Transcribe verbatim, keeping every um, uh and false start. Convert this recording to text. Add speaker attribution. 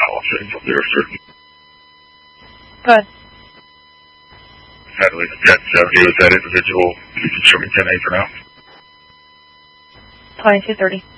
Speaker 1: I'll check until they are certain.
Speaker 2: Good.
Speaker 1: Sadly, that's uh, he was that individual. You can show me ten A for now.
Speaker 2: twenty-two thirty.